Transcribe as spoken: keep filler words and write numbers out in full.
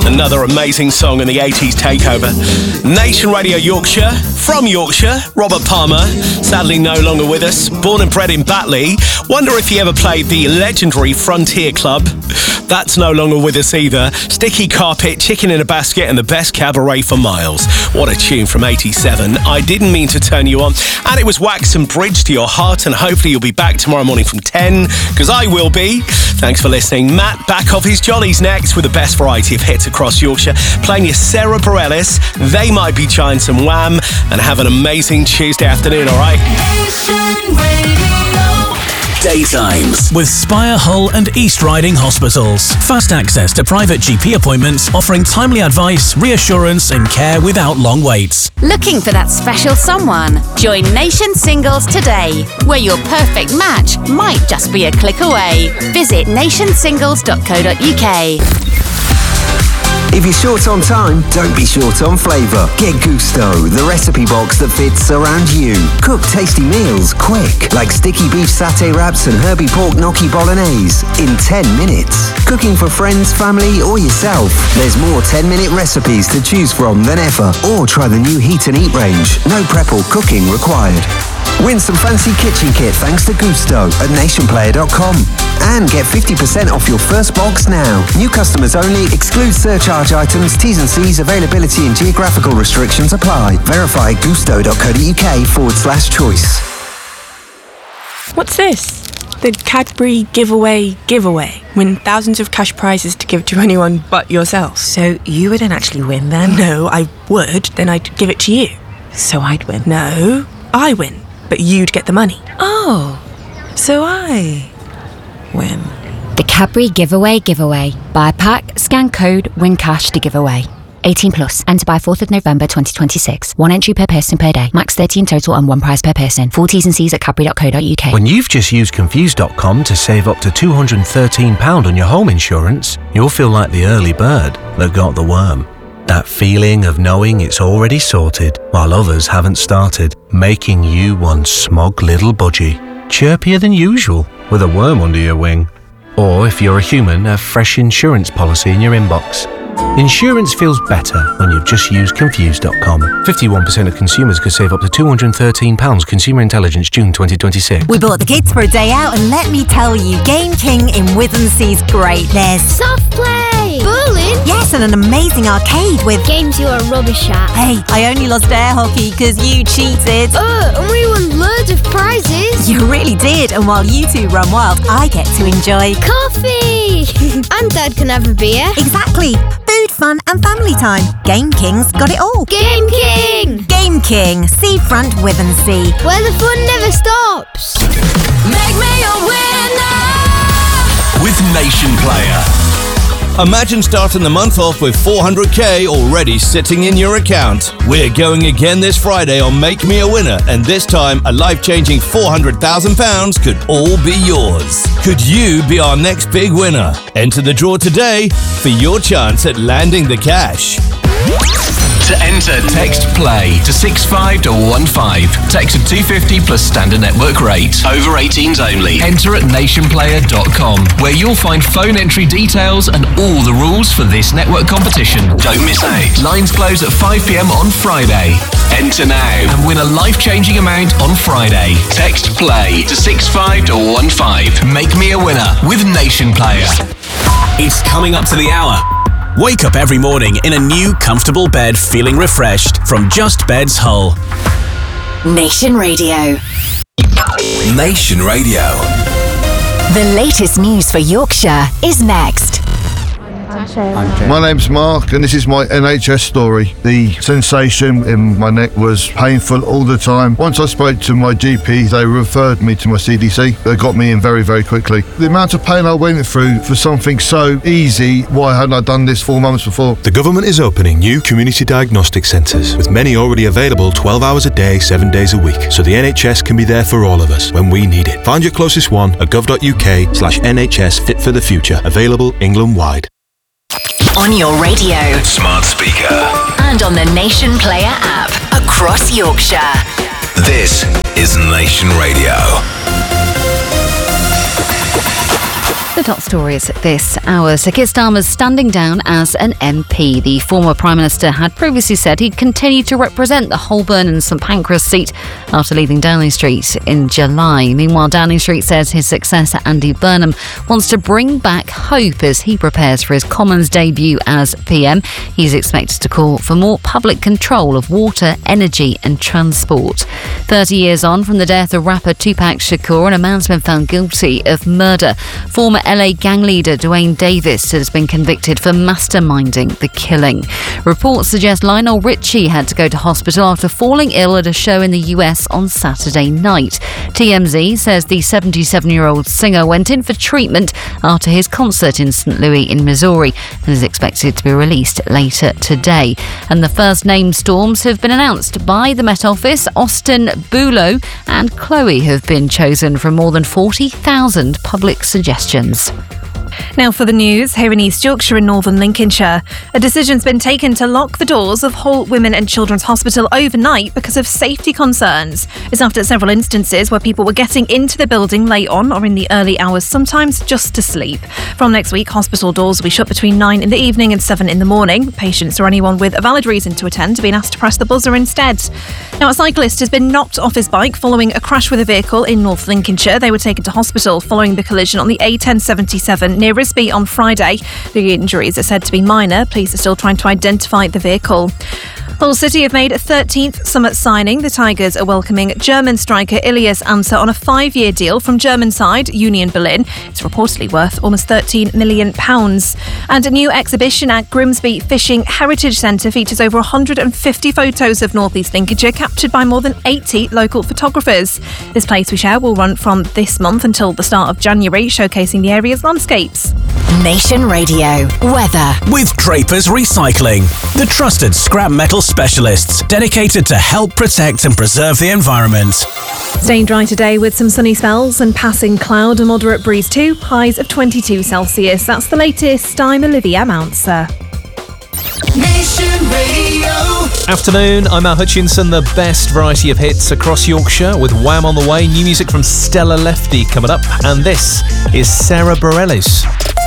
Another amazing song in the eighties takeover. Nation Radio Yorkshire, from Yorkshire, Robert Palmer, sadly no longer with us, born and bred in Batley. Wonder if he ever played the legendary Frontier Club. That's no longer with us either. Sticky Carpet, Chicken in a Basket, and the Best Cabaret for Miles. What a tune from eighty-seven. I didn't mean to turn you on. And it was Wax and Bridge to Your Heart, and hopefully you'll be back tomorrow morning from ten, because I will be. Thanks for listening. Matt back off his jollies next with the best variety of hits across Yorkshire, playing your Sarah Bareilles. They might be trying some Wham, and have an amazing Tuesday afternoon, all right? Daytimes with Spire, Hull and East Riding Hospitals. Fast access to private G P appointments, offering timely advice, reassurance and care without long waits. Looking for that special someone? Join Nation Singles today, where your perfect match might just be a click away. Visit nation singles dot co dot uk. If you're short on time, don't be short on flavour. Get Gusto, the recipe box that fits around you. Cook tasty meals quick, like sticky beef satay wraps and herby pork gnocchi bolognese, in ten minutes. Cooking for friends, family or yourself, there's more ten-minute recipes to choose from than ever. Or try the new Heat and Eat range. No prep or cooking required. Win some fancy kitchen kit thanks to Gusto at nation player dot com. And get fifty percent off your first box now. New customers only. Excludes surcharge items. T's and C's. Availability and geographical restrictions apply. Verify at gusto dot co dot uk forward slash choice. What's this? The Cadbury giveaway giveaway. Win thousands of cash prizes to give to anyone but yourself. So you wouldn't actually win then? No, I would. Then I'd give it to you. So I'd win? No, I win. But you'd get the money. Oh, so I win. The Cadbury Giveaway Giveaway. Buy a pack, scan code, win cash to give away. eighteen plus. Enter by fourth of November twenty twenty-six. One entry per person per day. Max thirty in total and one prize per person. Full T's and C's at cadbury dot co dot uk. When you've just used confused dot com to save up to two hundred thirteen pounds on your home insurance, you'll feel like the early bird that got the worm. That feeling of knowing it's already sorted while others haven't started, making you one smug little budgie, chirpier than usual with a worm under your wing. Or if you're a human, a fresh insurance policy in your inbox. Insurance feels better when you've just used confused dot com. fifty-one percent of consumers could save up to two hundred thirteen pounds. Consumer Intelligence, June twenty twenty-six. We bought the kids for a day out and let me tell you, Game King in Withensea's great. There's soft play, bowling, yes, and an amazing arcade with games you are rubbish at. Hey, I only lost air hockey because you cheated. Oh, and we won loads of prizes. You really did, and while you two run wild, I get to enjoy coffee. And Dad can have a beer. Exactly. Food, fun and family time. Game King's got it all. Game King! Game King, Seafront Withensea. Where the fun never stops. Make me a winner! With Nation Player. Imagine starting the month off with four hundred k already sitting in your account. We're going again this Friday on Make Me a Winner, and this time a life-changing four hundred thousand pounds could all be yours. Could you be our next big winner? Enter the draw today for your chance at landing the cash. To enter, text PLAY to six five one five. Text at two fifty plus standard network rate. Over eighteens only. Enter at nation player dot com, where you'll find phone entry details and all the rules for this network competition. Don't miss out. Lines close at five p m on Friday. Enter now and win a life-changing amount on Friday. Text PLAY to six five one five. Make me a winner with Nation Player. It's coming up to the hour. Wake up every morning in a new, comfortable bed feeling refreshed from Just Beds Hull. Nation Radio. Nation Radio. The latest news for Yorkshire is next. My name's Mark and this is my N H S story. The sensation in my neck was painful all the time. Once I spoke to my G P, they referred me to my C D C. They got me in very, very quickly. The amount of pain I went through for something so easy, why hadn't I done this four months before? The government is opening new community diagnostic centres, with many already available twelve hours a day, seven days a week, so the N H S can be there for all of us when we need it. Find your closest one at gov dot uk slash NHS Fit for the Future. Available England-wide. On your radio, smart speaker, and on the Nation Player app across Yorkshire. This is Nation Radio. The top stories this hour. Sir Keir Starmer's standing down as an M P. The former Prime Minister had previously said he'd continue to represent the Holborn and St Pancras seat after leaving Downing Street in July. Meanwhile, Downing Street says his successor Andy Burnham wants to bring back hope as he prepares for his Commons debut as P M. He's expected to call for more public control of water, energy and transport. Thirty years on from the death of rapper Tupac Shakur, and a man's been found guilty of murder. Former L A gang leader Dwayne Davis has been convicted for masterminding the killing. Reports suggest Lionel Richie had to go to hospital after falling ill at a show in the U S on Saturday night. T M Z says the seventy-seven-year-old singer went in for treatment after his concert in Saint Louis in Missouri and is expected to be released later today. And the first name storms have been announced by the Met Office. Austin Bulow and Chloe have been chosen from more than forty thousand public suggestions. Now for the news, here in East Yorkshire and Northern Lincolnshire. A decision's been taken to lock the doors of Hull Women and Children's Hospital overnight because of safety concerns. It's after several instances where people were getting into the building late on or in the early hours, sometimes just to sleep. From next week, hospital doors will be shut between nine in the evening and seven in the morning. Patients or anyone with a valid reason to attend are being asked to press the buzzer instead. Now, a cyclist has been knocked off his bike following a crash with a vehicle in North Lincolnshire. They were taken to hospital following the collision on the A ten seventy-seven near Risby on Friday. The injuries are said to be minor. Police are still trying to identify the vehicle. Hull City have made a thirteenth summer signing. The Tigers are welcoming German striker Ilias Anser on a five-year deal from German side Union Berlin. It's reportedly worth almost thirteen million pounds. And a new exhibition at Grimsby Fishing Heritage Centre features over one hundred fifty photos of North East Lincolnshire captured by more than eighty local photographers. This Place We Share will run from this month until the start of January, showcasing the area's landscapes. Nation Radio weather with Draper's Recycling, the trusted scrap metal specialists dedicated to help protect and preserve the environment. Staying dry today with some sunny spells and passing cloud, a moderate breeze too, highs of twenty-two Celsius. That's the latest. I'm Olivia Mounser. Nation Radio. Afternoon, I'm Al Hutchinson. The best variety of hits across Yorkshire with Wham on the way. New music from Stella Lefty coming up. And this is Sarah Bareilles.